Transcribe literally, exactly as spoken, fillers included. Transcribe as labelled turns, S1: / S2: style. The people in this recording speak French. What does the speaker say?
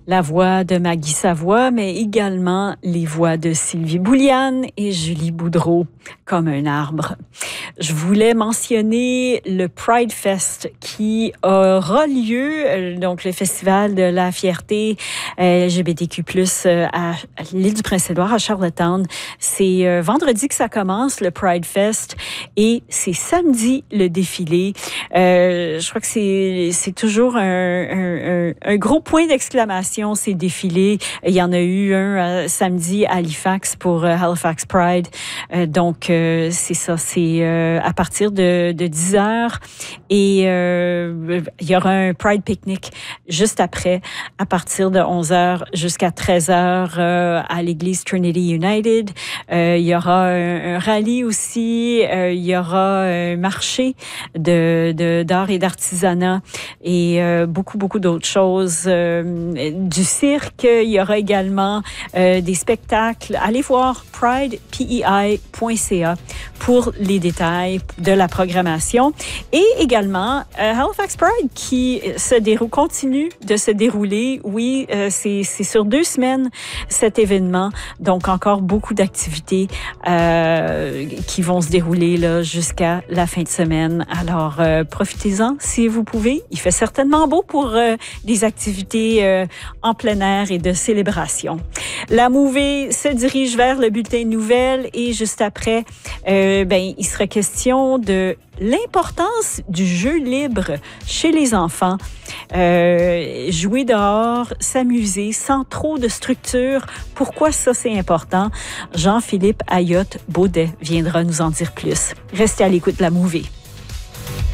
S1: La voix de Maggie Savoie, mais également les voix de Sylvie Bouliane et Julie Boudreau, comme un arbre. Je voulais mentionner le Pride Fest qui aura lieu, donc le Festival de la fierté L G B T Q plus, à l'île du Prince-Édouard, à Charlottetown. C'est vendredi que ça commence, le Pride Fest, et c'est samedi le défilé. Euh, je crois que c'est, c'est toujours un, un, un, un gros point d'exclamation, ces défilés. Il y en a eu un euh, samedi à Halifax pour euh, Halifax Pride. Euh, donc, euh, c'est ça, c'est euh, à partir de, de dix heures. Et euh, il y aura un Pride Picnic juste après, à partir de onze heures jusqu'à treize heures euh, à l'église Trinity United. Euh, il y aura un, un rallye aussi. Euh, il y aura un marché de, de, d'art et d'artisanat et euh, beaucoup, beaucoup d'autres choses. Euh, du cirque, il y aura également euh, des spectacles. Allez voir pride pei point c a pour les détails de la programmation. Et également, euh, Halifax Pride qui se déroule, continue de se dérouler. Oui, euh, c'est, c'est sur deux semaines cet événement. Donc, encore beaucoup d'activités euh, qui vont se dérouler là, jusqu'à la fin de semaine. Alors, euh, profitez-en si vous pouvez. Il fait certainement beau pour euh, des activités euh, en plein air et de célébration. La mouvée se dirige vers le bulletin de nouvelles et juste après, euh, ben, il sera question de l'importance du jeu libre chez les enfants. Euh, jouer dehors, s'amuser sans trop de structure. Pourquoi ça, c'est important? Jean-Philippe Ayotte-Baudet viendra nous en dire plus. Restez à l'écoute de la mouvée.